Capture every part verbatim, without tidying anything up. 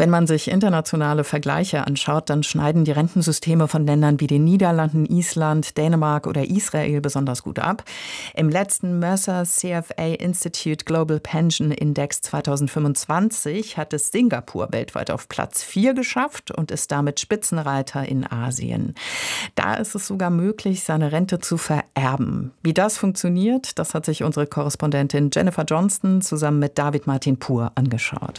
Wenn man sich internationale Vergleiche anschaut, dann schneiden die Rentensysteme von Ländern wie den Niederlanden, Island, Dänemark oder Israel besonders gut ab. Im letzten Mercer C F A Institute Global Pension Index zweitausendfünfundzwanzig hat es Singapur weltweit auf Platz vier geschafft und ist damit Spitzenreiter in Asien. Da ist es sogar möglich, seine Rente zu vererben. Wie das funktioniert, das hat sich unsere Korrespondentin Jennifer Johnston zusammen mit David Martin Pur angeschaut.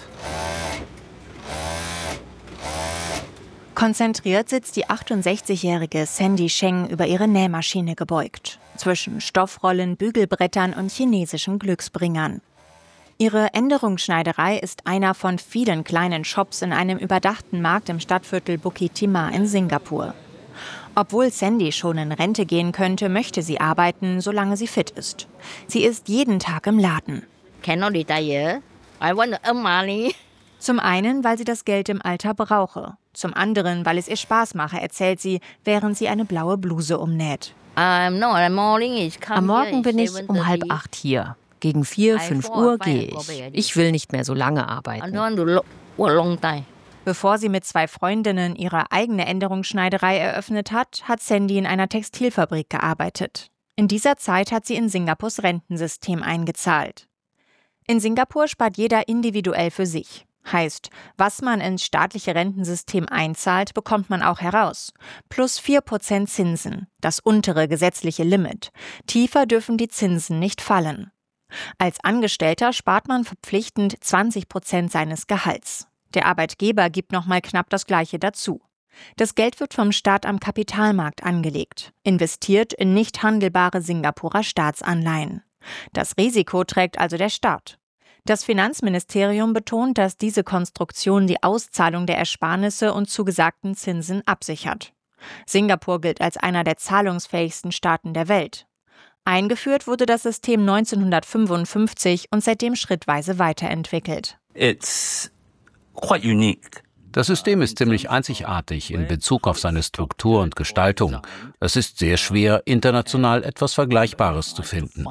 Konzentriert sitzt die achtundsechzigjährige Sandy Sheng über ihre Nähmaschine gebeugt. Zwischen Stoffrollen, Bügelbrettern und chinesischen Glücksbringern. Ihre Änderungsschneiderei ist einer von vielen kleinen Shops in einem überdachten Markt im Stadtviertel Bukit Timah in Singapur. Obwohl Sandy schon in Rente gehen könnte, möchte sie arbeiten, solange sie fit ist. Sie ist jeden Tag im Laden. Cannot retire. I want to earn money. Zum einen, weil sie das Geld im Alter brauche. Zum anderen, weil es ihr Spaß mache, erzählt sie, während sie eine blaue Bluse umnäht. Um, no, Am Morgen bin ich um halb acht hier. Gegen vier, fünf Uhr gehe ich. Ich will nicht mehr so lange arbeiten. Bevor sie mit zwei Freundinnen ihre eigene Änderungsschneiderei eröffnet hat, hat Sandy in einer Textilfabrik gearbeitet. In dieser Zeit hat sie in Singapurs Rentensystem eingezahlt. In Singapur spart jeder individuell für sich. Heißt, was man ins staatliche Rentensystem einzahlt, bekommt man auch heraus. Plus vier Prozent Zinsen, das untere gesetzliche Limit. Tiefer dürfen die Zinsen nicht fallen. Als Angestellter spart man verpflichtend zwanzig Prozent seines Gehalts. Der Arbeitgeber gibt nochmal knapp das Gleiche dazu. Das Geld wird vom Staat am Kapitalmarkt angelegt, investiert in nicht handelbare Singapurer Staatsanleihen. Das Risiko trägt also der Staat. Das Finanzministerium betont, dass diese Konstruktion die Auszahlung der Ersparnisse und zugesagten Zinsen absichert. Singapur gilt als einer der zahlungsfähigsten Staaten der Welt. Eingeführt wurde das System neunzehnhundertfünfundfünfzig und seitdem schrittweise weiterentwickelt. It's quite unique. Das System ist ziemlich einzigartig in Bezug auf seine Struktur und Gestaltung. Es ist sehr schwer, international etwas Vergleichbares zu finden.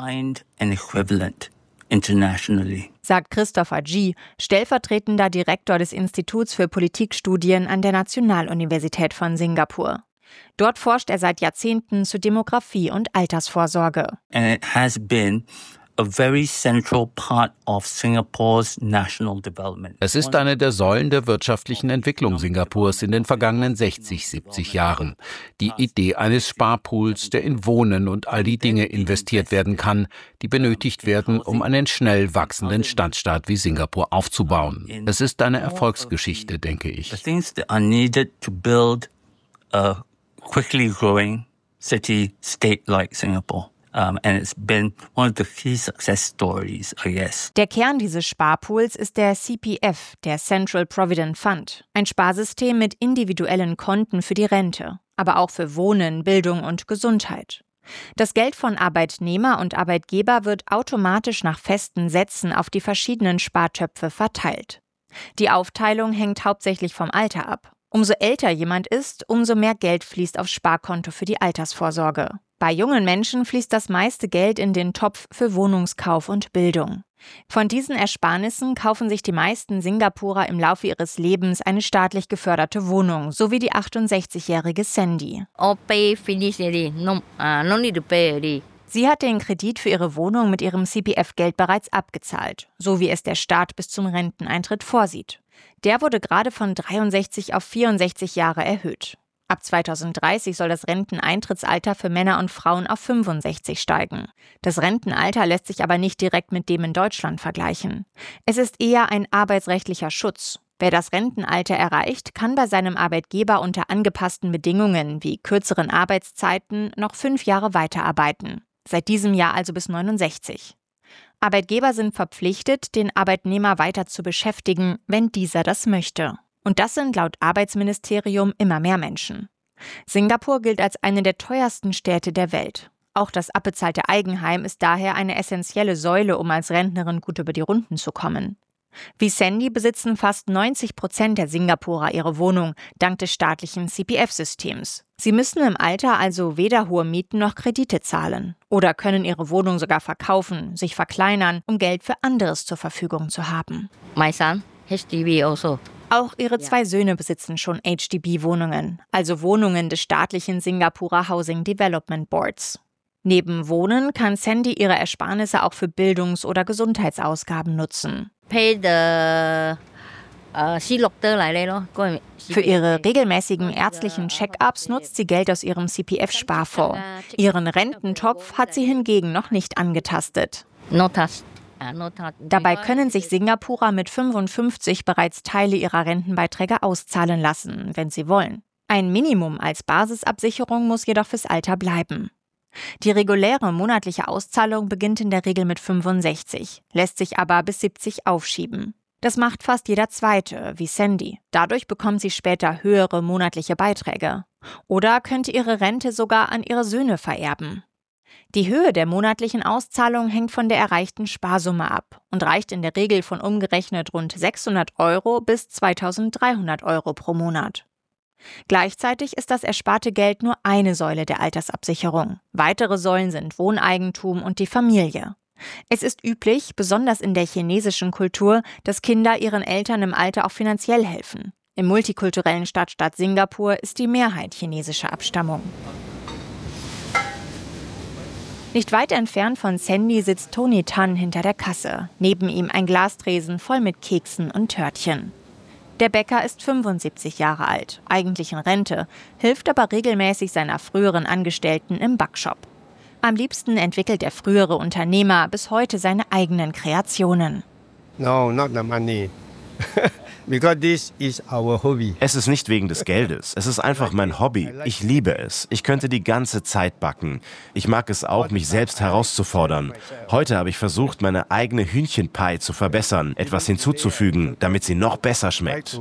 Sagt Christopher Gee, stellvertretender Direktor des Instituts für Politikstudien an der Nationaluniversität von Singapur. Dort forscht er seit Jahrzehnten zu Demografie und Altersvorsorge. And it has been a very central part of Singapore's national development. Es ist eine der Säulen der wirtschaftlichen Entwicklung Singapurs in den vergangenen sechzig, siebzig Jahren. Die Idee eines Sparpools, der in Wohnen und all die Dinge investiert werden kann, die benötigt werden, um einen schnell wachsenden Stadtstaat wie Singapur aufzubauen. Es ist eine Erfolgsgeschichte, denke ich. The things that are needed to build a quickly growing city-state like Singapore. Um, and it's been one of the key success stories, I guess. Der Kern dieses Sparpools ist der C P F, der Central Provident Fund. Ein Sparsystem mit individuellen Konten für die Rente, aber auch für Wohnen, Bildung und Gesundheit. Das Geld von Arbeitnehmer und Arbeitgeber wird automatisch nach festen Sätzen auf die verschiedenen Spartöpfe verteilt. Die Aufteilung hängt hauptsächlich vom Alter ab. Umso älter jemand ist, umso mehr Geld fließt aufs Sparkonto für die Altersvorsorge. Bei jungen Menschen fließt das meiste Geld in den Topf für Wohnungskauf und Bildung. Von diesen Ersparnissen kaufen sich die meisten Singapurer im Laufe ihres Lebens eine staatlich geförderte Wohnung, so wie die achtundsechzigjährige Sandy. Sie hat den Kredit für ihre Wohnung mit ihrem C P F-Geld bereits abgezahlt, so wie es der Staat bis zum Renteneintritt vorsieht. Der wurde gerade von dreiundsechzig auf vierundsechzig Jahre erhöht. Ab zweitausenddreißig soll das Renteneintrittsalter für Männer und Frauen auf fünfundsechzig steigen. Das Rentenalter lässt sich aber nicht direkt mit dem in Deutschland vergleichen. Es ist eher ein arbeitsrechtlicher Schutz. Wer das Rentenalter erreicht, kann bei seinem Arbeitgeber unter angepassten Bedingungen wie kürzeren Arbeitszeiten noch fünf Jahre weiterarbeiten. Seit diesem Jahr also bis neunundsechzig. Arbeitgeber sind verpflichtet, den Arbeitnehmer weiter zu beschäftigen, wenn dieser das möchte. Und das sind laut Arbeitsministerium immer mehr Menschen. Singapur gilt als eine der teuersten Städte der Welt. Auch das abbezahlte Eigenheim ist daher eine essentielle Säule, um als Rentnerin gut über die Runden zu kommen. Wie Sandy besitzen fast neunzig Prozent der Singapurer ihre Wohnung, dank des staatlichen C P F-Systems. Sie müssen im Alter also weder hohe Mieten noch Kredite zahlen oder können ihre Wohnung sogar verkaufen, sich verkleinern, um Geld für anderes zur Verfügung zu haben. My son, H D B also. Auch ihre zwei Söhne besitzen schon H D B-Wohnungen, also Wohnungen des staatlichen Singapurer Housing Development Boards. Neben Wohnen kann Sandy ihre Ersparnisse auch für Bildungs- oder Gesundheitsausgaben nutzen. Pay the Für ihre regelmäßigen ärztlichen Check-ups nutzt sie Geld aus ihrem C P F-Sparfonds. Ihren Rententopf hat sie hingegen noch nicht angetastet. Dabei können sich Singapurer mit fünfundfünfzig bereits Teile ihrer Rentenbeiträge auszahlen lassen, wenn sie wollen. Ein Minimum als Basisabsicherung muss jedoch fürs Alter bleiben. Die reguläre monatliche Auszahlung beginnt in der Regel mit fünfundsechzig, lässt sich aber bis siebzig aufschieben. Das macht fast jeder Zweite, wie Sandy. Dadurch bekommt sie später höhere monatliche Beiträge. Oder könnte ihre Rente sogar an ihre Söhne vererben. Die Höhe der monatlichen Auszahlung hängt von der erreichten Sparsumme ab und reicht in der Regel von umgerechnet rund sechshundert Euro bis zweitausenddreihundert Euro pro Monat. Gleichzeitig ist das ersparte Geld nur eine Säule der Altersabsicherung. Weitere Säulen sind Wohneigentum und die Familie. Es ist üblich, besonders in der chinesischen Kultur, dass Kinder ihren Eltern im Alter auch finanziell helfen. Im multikulturellen Stadtstaat Singapur ist die Mehrheit chinesischer Abstammung. Nicht weit entfernt von Sandy sitzt Tony Tan hinter der Kasse. Neben ihm ein Glastresen voll mit Keksen und Törtchen. Der Bäcker ist fünfundsiebzig Jahre alt, eigentlich in Rente, hilft aber regelmäßig seiner früheren Angestellten im Backshop. Am liebsten entwickelt der frühere Unternehmer bis heute seine eigenen Kreationen. No, not the money. Because this is our hobby. Es ist nicht wegen des Geldes. Es ist einfach mein Hobby. Ich liebe es. Ich könnte die ganze Zeit backen. Ich mag es auch, mich selbst herauszufordern. Heute habe ich versucht, meine eigene Hühnchenpie zu verbessern, etwas hinzuzufügen, damit sie noch besser schmeckt.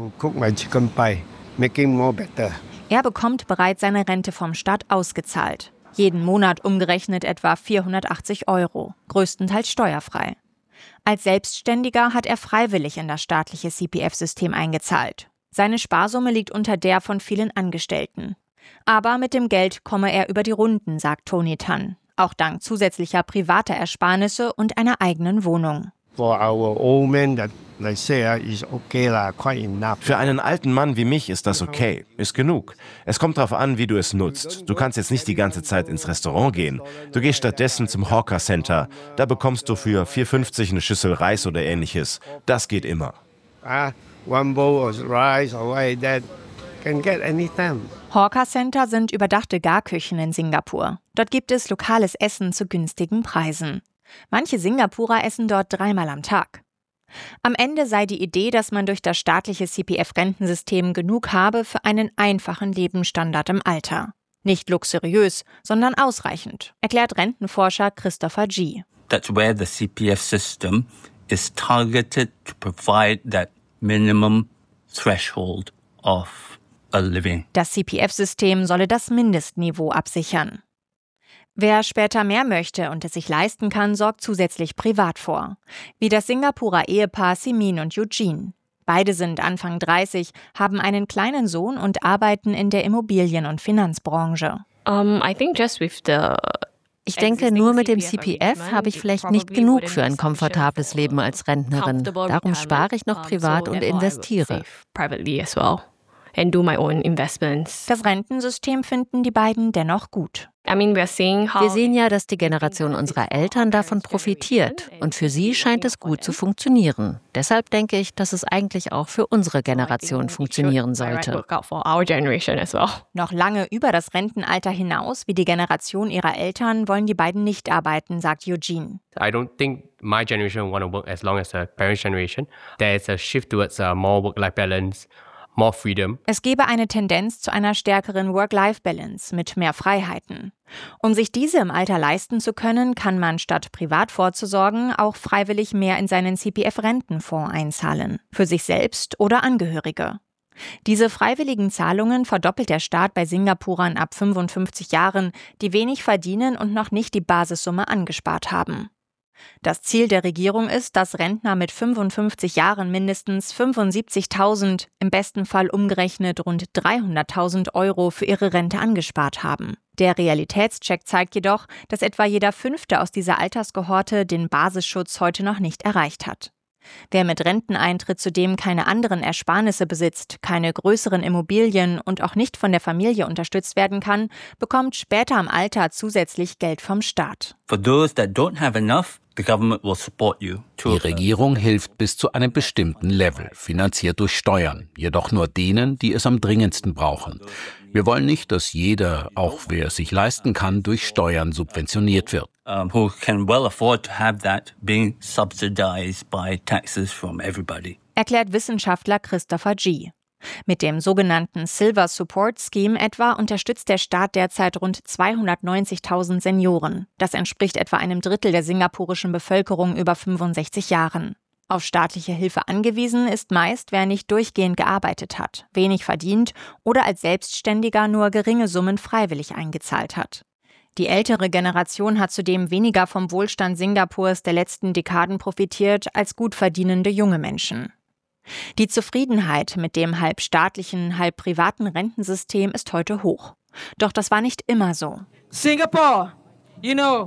Er bekommt bereits seine Rente vom Staat ausgezahlt. Jeden Monat umgerechnet etwa vierhundertachtzig Euro, größtenteils steuerfrei. Als Selbstständiger hat er freiwillig in das staatliche C P F-System eingezahlt. Seine Sparsumme liegt unter der von vielen Angestellten. Aber mit dem Geld komme er über die Runden, sagt Tony Tan. Auch dank zusätzlicher privater Ersparnisse und einer eigenen Wohnung. For our old man that they say is okay la, quite enough. Für einen alten Mann wie mich ist das okay, ist genug. Es kommt darauf an, wie du es nutzt. Du kannst jetzt nicht die ganze Zeit ins Restaurant gehen. Du gehst stattdessen zum Hawker Center. Da bekommst du für vier fünfzig eine Schüssel Reis oder ähnliches. Das geht immer. Ah, one bowl of rice or what that can get anytime. Hawker Center sind überdachte Garküchen in Singapur. Dort gibt es lokales Essen zu günstigen Preisen. Manche Singapurer essen dort dreimal am Tag. Am Ende sei die Idee, dass man durch das staatliche C P F-Rentensystem genug habe für einen einfachen Lebensstandard im Alter. Nicht luxuriös, sondern ausreichend, erklärt Rentenforscher Christopher G. That's where the C P F system is targeted to provide that minimum threshold of a living. Das C P F-System solle das Mindestniveau absichern. Wer später mehr möchte und es sich leisten kann, sorgt zusätzlich privat vor. Wie das Singapurer Ehepaar Simin und Eugene. Beide sind Anfang dreißig, haben einen kleinen Sohn und arbeiten in der Immobilien- und Finanzbranche. Um, I think just with the Ich denke, nur mit dem C P F habe ich vielleicht nicht genug für ein komfortables Leben als Rentnerin. Darum spare ich noch privat und investiere. Das Rentensystem finden die beiden dennoch gut. Wir sehen ja, dass die Generation unserer Eltern davon profitiert und für sie scheint es gut zu funktionieren. Deshalb denke ich, dass es eigentlich auch für unsere Generation funktionieren sollte. Noch lange über das Rentenalter hinaus, wie die Generation ihrer Eltern, wollen die beiden nicht arbeiten, sagt Eugene. I don't think my generation want to work as long as the parents' generation. There is a shift towards uh, more work-life balance. More freedom. Es gebe eine Tendenz zu einer stärkeren Work-Life-Balance mit mehr Freiheiten. Um sich diese im Alter leisten zu können, kann man statt privat vorzusorgen auch freiwillig mehr in seinen C P F-Rentenfonds einzahlen, für sich selbst oder Angehörige. Diese freiwilligen Zahlungen verdoppelt der Staat bei Singapurern ab fünfundfünfzig Jahren, die wenig verdienen und noch nicht die Basissumme angespart haben. Das Ziel der Regierung ist, dass Rentner mit fünfundfünfzig Jahren mindestens fünfundsiebzigtausend, im besten Fall umgerechnet rund dreihunderttausend Euro für ihre Rente angespart haben. Der Realitätscheck zeigt jedoch, dass etwa jeder Fünfte aus dieser Alterskohorte den Basisschutz heute noch nicht erreicht hat. Wer mit Renteneintritt zudem keine anderen Ersparnisse besitzt, keine größeren Immobilien und auch nicht von der Familie unterstützt werden kann, bekommt später im Alter zusätzlich Geld vom Staat. For those that don't have enough, the government will support you. Die Regierung hilft bis zu einem bestimmten Level, finanziert durch Steuern, jedoch nur denen, die es am dringendsten brauchen. Wir wollen nicht, dass jeder, auch wer es sich leisten kann, durch Steuern subventioniert wird. Um, who can well afford to have that being subsidized by taxes from everybody. Erklärt Wissenschaftler Christopher Gee. Mit dem sogenannten Silver Support Scheme etwa unterstützt der Staat derzeit rund zweihundertneunzigtausend Senioren. Das entspricht etwa einem Drittel der singapurischen Bevölkerung über fünfundsechzig Jahren. Auf staatliche Hilfe angewiesen ist meist, wer nicht durchgehend gearbeitet hat, wenig verdient oder als Selbstständiger nur geringe Summen freiwillig eingezahlt hat. Die ältere Generation hat zudem weniger vom Wohlstand Singapurs der letzten Dekaden profitiert als gut verdienende junge Menschen. Die Zufriedenheit mit dem halb staatlichen, halb privaten Rentensystem ist heute hoch. Doch das war nicht immer so. Singapore, you know,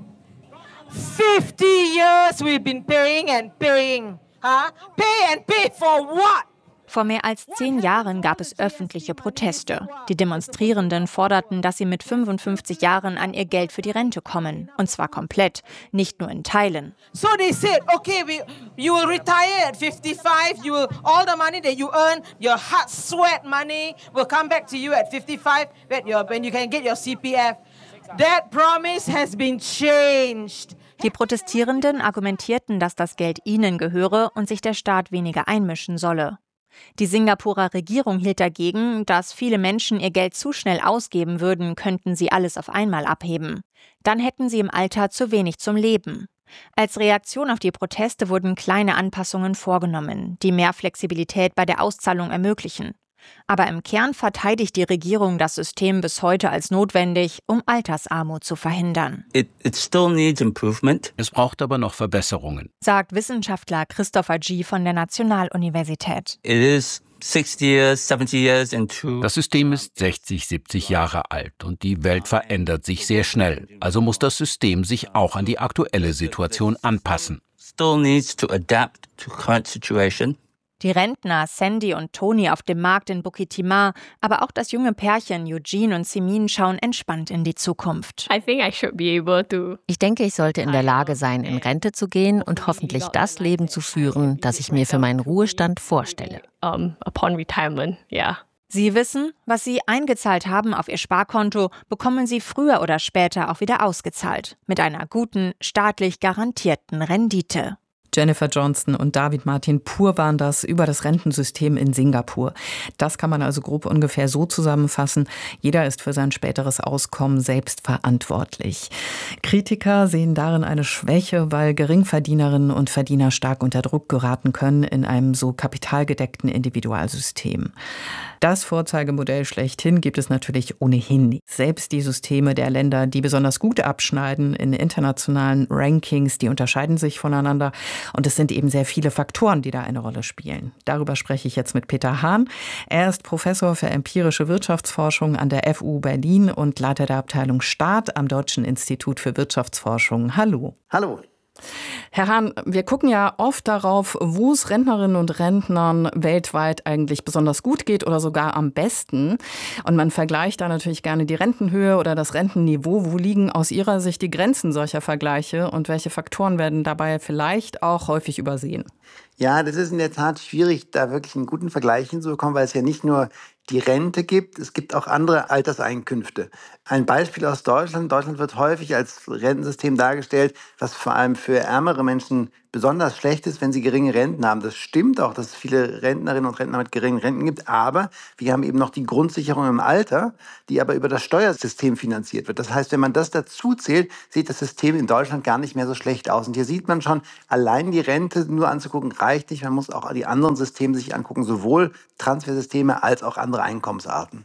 fifty years we've been paying and paying. Huh? Pay and pay for what? Vor mehr als zehn Jahren gab es öffentliche Proteste. Die Demonstrierenden forderten, dass sie mit fünfundfünfzig Jahren an ihr Geld für die Rente kommen. Und zwar komplett, nicht nur in Teilen. So they said, okay, we, you will retire at fifty-five. You will, all the money that you earn, your hard sweat money, will come back to you at fifty-five when, your, when you can get your C P F. That promise has been changed. Die Protestierenden argumentierten, dass das Geld ihnen gehöre und sich der Staat weniger einmischen solle. Die Singapurer Regierung hielt dagegen, dass viele Menschen ihr Geld zu schnell ausgeben würden, könnten sie alles auf einmal abheben. Dann hätten sie im Alter zu wenig zum Leben. Als Reaktion auf die Proteste wurden kleine Anpassungen vorgenommen, die mehr Flexibilität bei der Auszahlung ermöglichen. Aber im Kern verteidigt die Regierung das System bis heute als notwendig, um Altersarmut zu verhindern. It, it still needs improvement. Es braucht aber noch Verbesserungen, sagt Wissenschaftler Christopher Gee von der Nationaluniversität. It is sixty years, seventy years into Das System ist sechzig, siebzig Jahre alt und die Welt verändert sich sehr schnell. Also muss das System sich auch an die aktuelle Situation anpassen. Still needs to adapt to current situation. Die Rentner Sandy und Tony auf dem Markt in Bukit Timah, aber auch das junge Pärchen Eugene und Simin schauen entspannt in die Zukunft. I think I should be able to. Ich denke, ich sollte in der Lage sein, in Rente zu gehen und hoffentlich das Leben zu führen, das ich mir für meinen Ruhestand vorstelle. Um, upon retirement, yeah. Sie wissen, was Sie eingezahlt haben auf Ihr Sparkonto, bekommen Sie früher oder später auch wieder ausgezahlt. Mit einer guten, staatlich garantierten Rendite. Jennifer Johnston und David Martin Pur waren das über das Rentensystem in Singapur. Das kann man also grob ungefähr so zusammenfassen. Jeder ist für sein späteres Auskommen selbst verantwortlich. Kritiker sehen darin eine Schwäche, weil Geringverdienerinnen und Verdiener stark unter Druck geraten können in einem so kapitalgedeckten Individualsystem. Das Vorzeigemodell schlechthin gibt es natürlich ohnehin nicht. Selbst die Systeme der Länder, die besonders gut abschneiden in internationalen Rankings, die unterscheiden sich voneinander. Und es sind eben sehr viele Faktoren, die da eine Rolle spielen. Darüber spreche ich jetzt mit Peter Hahn. Er ist Professor für empirische Wirtschaftsforschung an der F U Berlin und Leiter der Abteilung Staat am Deutschen Institut für Wirtschaftsforschung. Hallo. Hallo. Herr Hahn, wir gucken ja oft darauf, wo es Rentnerinnen und Rentnern weltweit eigentlich besonders gut geht oder sogar am besten. Und man vergleicht da natürlich gerne die Rentenhöhe oder das Rentenniveau. Wo liegen aus Ihrer Sicht die Grenzen solcher Vergleiche und welche Faktoren werden dabei vielleicht auch häufig übersehen? Ja, das ist in der Tat schwierig, da wirklich einen guten Vergleich hinzubekommen, weil es ja nicht nur die Rente gibt, es gibt auch andere Alterseinkünfte. Ein Beispiel aus Deutschland. Deutschland wird häufig als Rentensystem dargestellt, was vor allem für ärmere Menschen besonders schlecht ist, wenn sie geringe Renten haben. Das stimmt auch, dass es viele Rentnerinnen und Rentner mit geringen Renten gibt, aber wir haben eben noch die Grundsicherung im Alter, die aber über das Steuersystem finanziert wird. Das heißt, wenn man das dazu zählt, sieht das System in Deutschland gar nicht mehr so schlecht aus. Und hier sieht man schon, allein die Rente nur anzugucken reicht nicht. Man muss auch die anderen Systeme sich angucken, sowohl Transfersysteme als auch andere Einkommensarten.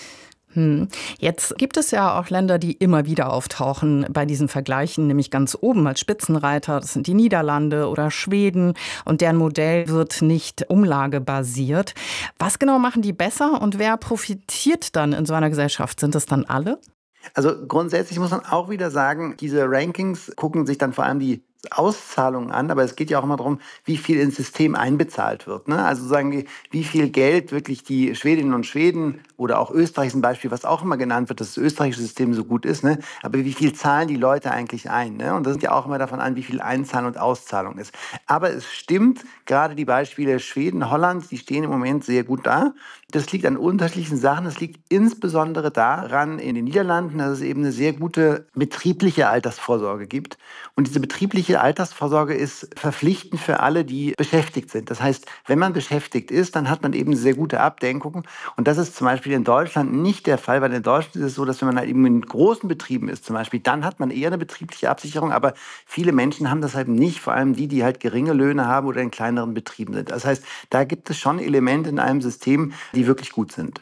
Hm. Jetzt gibt es ja auch Länder, die immer wieder auftauchen bei diesen Vergleichen, nämlich ganz oben als Spitzenreiter. Das sind die Niederlande oder Schweden und deren Modell wird nicht umlagebasiert. Was genau machen die besser und wer profitiert dann in so einer Gesellschaft? Sind das dann alle? Also grundsätzlich muss man auch wieder sagen, diese Rankings gucken sich dann vor allem die Auszahlungen an, aber es geht ja auch immer darum, wie viel ins System einbezahlt wird. Ne? Also sagen wir, wie viel Geld wirklich die Schwedinnen und Schweden oder auch Österreich ist ein Beispiel, was auch immer genannt wird, dass das österreichische System so gut ist, ne? Aber wie viel zahlen die Leute eigentlich ein? Ne? Und das ist ja auch immer davon an, wie viel Einzahlung und Auszahlung ist. Aber es stimmt, gerade die Beispiele Schweden, Holland, die stehen im Moment sehr gut da. Das liegt an unterschiedlichen Sachen. Das liegt insbesondere daran in den Niederlanden, dass es eben eine sehr gute betriebliche Altersvorsorge gibt. Und diese betriebliche Altersvorsorge ist verpflichtend für alle, die beschäftigt sind. Das heißt, wenn man beschäftigt ist, dann hat man eben eine sehr gute Abdenkung. Und das ist zum Beispiel in Deutschland nicht der Fall, weil in Deutschland ist es so, dass wenn man halt eben in großen Betrieben ist zum Beispiel, dann hat man eher eine betriebliche Absicherung. Aber viele Menschen haben das halt nicht, vor allem die, die halt geringe Löhne haben oder in kleineren Betrieben sind. Das heißt, da gibt es schon Elemente in einem System, die wirklich gut sind.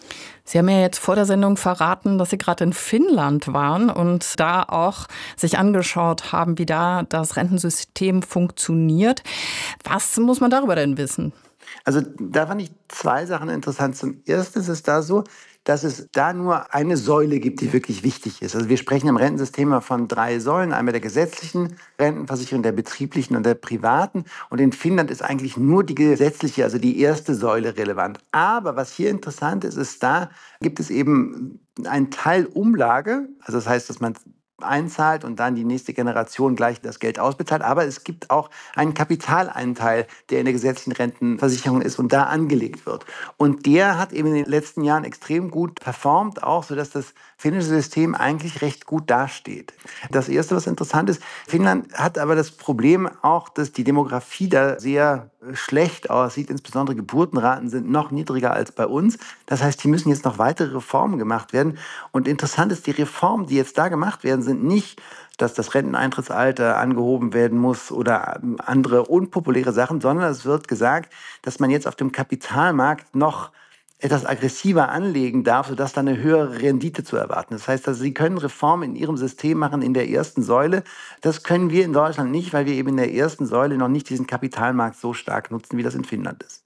Sie haben ja jetzt vor der Sendung verraten, dass Sie gerade in Finnland waren und da auch sich angeschaut haben, wie da das Rentensystem funktioniert. Was muss man darüber denn wissen? Also da fand ich zwei Sachen interessant. Zum Ersten ist es da so, dass es da nur eine Säule gibt, die wirklich wichtig ist. Also wir sprechen im Rentensystem von drei Säulen, einmal der gesetzlichen Rentenversicherung, der betrieblichen und der privaten. Und in Finnland ist eigentlich nur die gesetzliche, also die erste Säule relevant. Aber was hier interessant ist, ist, da gibt es eben einen Teil Umlage, also das heißt, dass man einzahlt und dann die nächste Generation gleich das Geld ausbezahlt. Aber es gibt auch einen Kapitaleinteil, der in der gesetzlichen Rentenversicherung ist und da angelegt wird. Und der hat eben in den letzten Jahren extrem gut performt, auch sodass das finnische System eigentlich recht gut dasteht. Das Erste, was interessant ist, Finnland hat aber das Problem auch, dass die Demografie da sehr schlecht aussieht. Insbesondere Geburtenraten sind noch niedriger als bei uns. Das heißt, hier müssen jetzt noch weitere Reformen gemacht werden. Und interessant ist, die Reformen, die jetzt da gemacht werden, sind nicht, dass das Renteneintrittsalter angehoben werden muss oder andere unpopuläre Sachen, sondern es wird gesagt, dass man jetzt auf dem Kapitalmarkt noch etwas aggressiver anlegen darf, sodass dann eine höhere Rendite zu erwarten ist. Das heißt, also Sie können Reformen in Ihrem System machen in der ersten Säule. Das können wir in Deutschland nicht, weil wir eben in der ersten Säule noch nicht diesen Kapitalmarkt so stark nutzen, wie das in Finnland ist.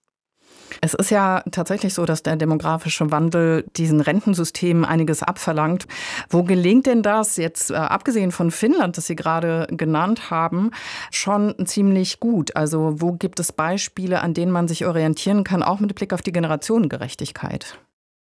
Es ist ja tatsächlich so, dass der demografische Wandel diesen Rentensystemen einiges abverlangt. Wo gelingt denn das, jetzt äh, abgesehen von Finnland, das Sie gerade genannt haben, schon ziemlich gut? Also wo gibt es Beispiele, an denen man sich orientieren kann, auch mit Blick auf die Generationengerechtigkeit?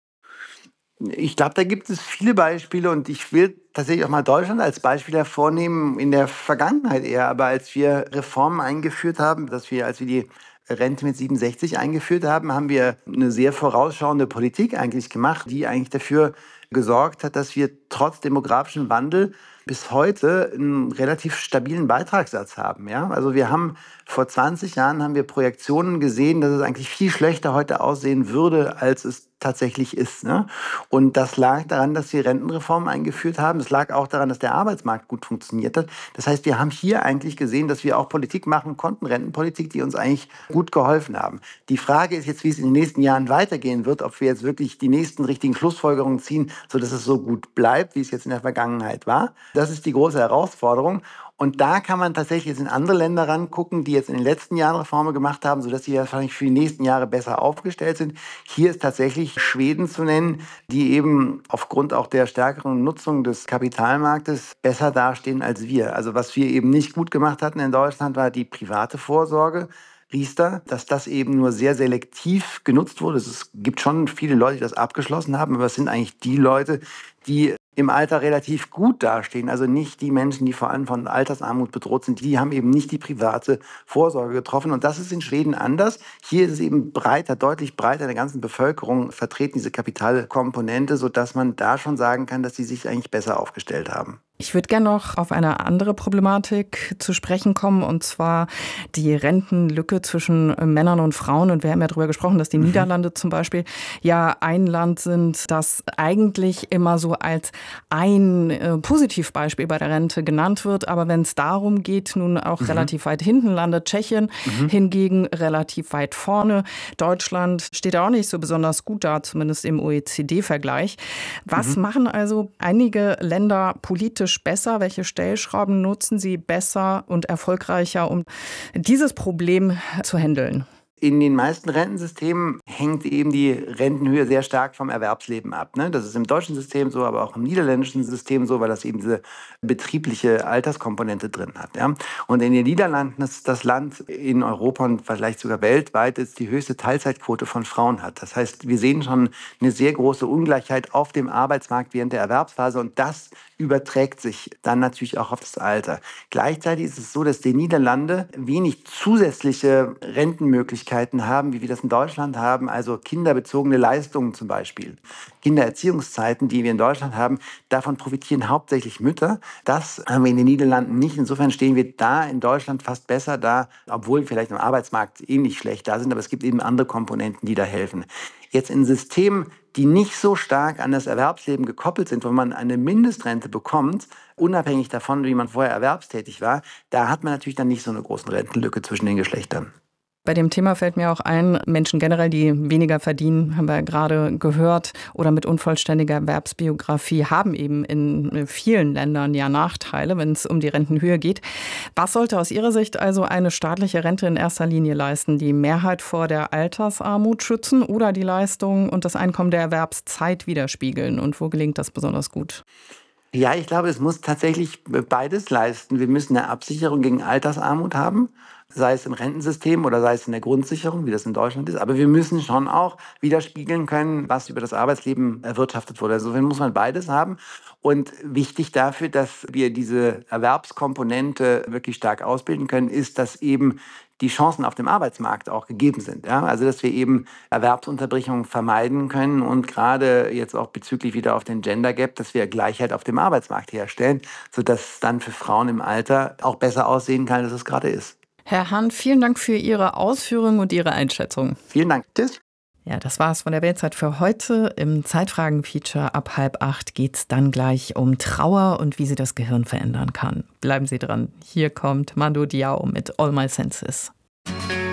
Ich glaube, da gibt es viele Beispiele und ich will tatsächlich auch mal Deutschland als Beispiel hervornehmen, in der Vergangenheit eher. Aber als wir Reformen eingeführt haben, dass wir, als wir die Rente mit siebenundsechzig eingeführt haben, haben wir eine sehr vorausschauende Politik eigentlich gemacht, die eigentlich dafür gesorgt hat, dass wir trotz demografischem Wandel bis heute einen relativ stabilen Beitragssatz haben. Ja? Also wir haben vor zwanzig Jahren haben wir Projektionen gesehen, dass es eigentlich viel schlechter heute aussehen würde, als es tatsächlich ist. Ne? Und das lag daran, dass wir Rentenreformen eingeführt haben. Es lag auch daran, dass der Arbeitsmarkt gut funktioniert hat. Das heißt, wir haben hier eigentlich gesehen, dass wir auch Politik machen konnten, Rentenpolitik, die uns eigentlich gut geholfen haben. Die Frage ist jetzt, wie es in den nächsten Jahren weitergehen wird, ob wir jetzt wirklich die nächsten richtigen Schlussfolgerungen ziehen, sodass es so gut bleibt, wie es jetzt in der Vergangenheit war. Das ist die große Herausforderung. Und da kann man tatsächlich jetzt in andere Länder rangucken, die jetzt in den letzten Jahren Reformen gemacht haben, sodass sie wahrscheinlich für die nächsten Jahre besser aufgestellt sind. Hier ist tatsächlich Schweden zu nennen, die eben aufgrund auch der stärkeren Nutzung des Kapitalmarktes besser dastehen als wir. Also was wir eben nicht gut gemacht hatten in Deutschland, war die private Vorsorge. Riester, dass das eben nur sehr selektiv genutzt wurde. Es gibt schon viele Leute, die das abgeschlossen haben, aber es sind eigentlich die Leute, die im Alter relativ gut dastehen. Also nicht die Menschen, die vor allem von Altersarmut bedroht sind. Die haben eben nicht die private Vorsorge getroffen. Und das ist in Schweden anders. Hier ist es eben breiter, deutlich breiter in der ganzen Bevölkerung vertreten, diese Kapitalkomponente, sodass man da schon sagen kann, dass sie sich eigentlich besser aufgestellt haben. Ich würde gerne noch auf eine andere Problematik zu sprechen kommen, und zwar die Rentenlücke zwischen Männern und Frauen. Und wir haben ja darüber gesprochen, dass die mhm. Niederlande zum Beispiel ja ein Land sind, das eigentlich immer so als ein äh, Positivbeispiel bei der Rente genannt wird. Aber wenn es darum geht, nun auch mhm. relativ weit hinten landet Tschechien, mhm. hingegen relativ weit vorne. Deutschland steht auch nicht so besonders gut da, zumindest im O E C D-Vergleich. Was mhm. machen also einige Länder politisch besser? Welche Stellschrauben nutzen sie besser und erfolgreicher, um dieses Problem zu handeln? In den meisten Rentensystemen hängt eben die Rentenhöhe sehr stark vom Erwerbsleben ab. Ne? Das ist im deutschen System so, aber auch im niederländischen System so, weil das eben diese betriebliche Alterskomponente drin hat. Ja? Und in den Niederlanden ist das Land in Europa und vielleicht sogar weltweit, das die höchste Teilzeitquote von Frauen hat. Das heißt, wir sehen schon eine sehr große Ungleichheit auf dem Arbeitsmarkt während der Erwerbsphase und das überträgt sich dann natürlich auch auf das Alter. Gleichzeitig ist es so, dass die Niederlande wenig zusätzliche Rentenmöglichkeiten haben, wie wir das in Deutschland haben, also kinderbezogene Leistungen zum Beispiel. Kindererziehungszeiten, die wir in Deutschland haben, davon profitieren hauptsächlich Mütter. Das haben wir in den Niederlanden nicht. Insofern stehen wir da in Deutschland fast besser da, obwohl wir vielleicht im Arbeitsmarkt ähnlich schlecht da sind, aber es gibt eben andere Komponenten, die da helfen. Jetzt in Systemen, die nicht so stark an das Erwerbsleben gekoppelt sind, wo man eine Mindestrente bekommt, unabhängig davon, wie man vorher erwerbstätig war, da hat man natürlich dann nicht so eine große Rentenlücke zwischen den Geschlechtern. Bei dem Thema fällt mir auch ein, Menschen generell, die weniger verdienen, haben wir gerade gehört, oder mit unvollständiger Erwerbsbiografie, haben eben in vielen Ländern ja Nachteile, wenn es um die Rentenhöhe geht. Was sollte aus Ihrer Sicht also eine staatliche Rente in erster Linie leisten? Die Mehrheit vor der Altersarmut schützen oder die Leistung und das Einkommen der Erwerbszeit widerspiegeln? Und wo gelingt das besonders gut? Ja, ich glaube, es muss tatsächlich beides leisten. Wir müssen eine Absicherung gegen Altersarmut haben, sei es im Rentensystem oder sei es in der Grundsicherung, wie das in Deutschland ist. Aber wir müssen schon auch widerspiegeln können, was über das Arbeitsleben erwirtschaftet wurde. Insofern muss man beides haben. Und wichtig dafür, dass wir diese Erwerbskomponente wirklich stark ausbilden können, ist, dass eben die Chancen auf dem Arbeitsmarkt auch gegeben sind. Ja? Also dass wir eben Erwerbsunterbrechungen vermeiden können und gerade jetzt auch bezüglich wieder auf den Gender Gap, dass wir Gleichheit auf dem Arbeitsmarkt herstellen, sodass es dann für Frauen im Alter auch besser aussehen kann, als es gerade ist. Herr Hahn, vielen Dank für Ihre Ausführungen und Ihre Einschätzung. Vielen Dank. Tschüss. Ja, das war's von der Weltzeit für heute. Im Zeitfragen-Feature ab halb acht geht's dann gleich um Trauer und wie sie das Gehirn verändern kann. Bleiben Sie dran. Hier kommt Mando Diao mit All My Senses.